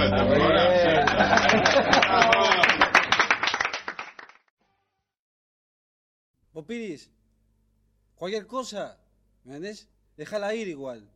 Vos, Piris, cualquier cosa, ¿me entendés? Dejala ir igual.